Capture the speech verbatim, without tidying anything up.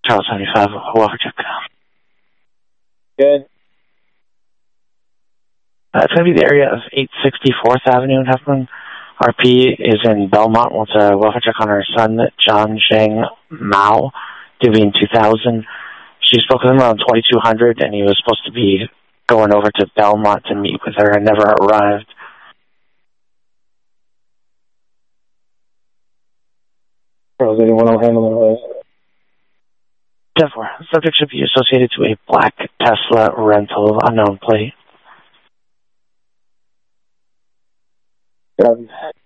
Charles seventy-five, welcome check. Good. Uh, it's going to be the area of eight sixty-fourth Avenue in Heffernan. R P is in Belmont. Wants a welfare check on her son, John Sheng Mao, due in two thousand. She spoke with him around twenty-two hundred, and he was supposed to be going over to Belmont to meet with her and never arrived. Charles eighty-one, I'll handle it. Therefore, subject should be associated to a black Tesla rental, unknown plate. Yeah.